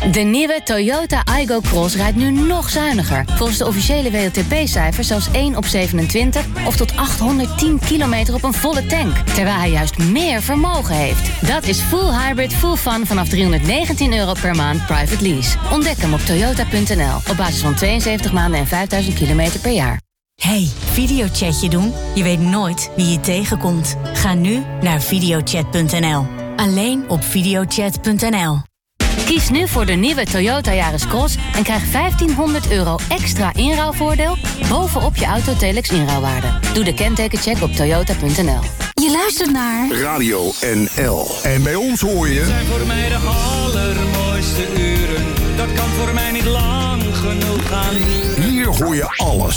De nieuwe Toyota Aygo Cross rijdt nu nog zuiniger. Volgens de officiële WLTP-cijfers zelfs 1 op 27... of tot 810 kilometer op een volle tank. Terwijl hij juist meer vermogen heeft. Dat is full hybrid, full fun vanaf €319 per maand private lease. Ontdek hem op toyota.nl. Op basis van 72 maanden en 5000 kilometer per jaar. Hey, videochatje doen? Je weet nooit wie je tegenkomt. Ga nu naar videochat.nl. Alleen op videochat.nl. Kies nu voor de nieuwe Toyota Yaris Cross en krijg €1500 extra inruilvoordeel bovenop je Autotelex inruilwaarde. Doe de kentekencheck op toyota.nl. Je luistert naar Radio NL. En bij ons hoor je... Zijn voor mij de allermooiste uren. Dat kan voor mij niet lang genoeg gaan duren. Hier hoor je alles.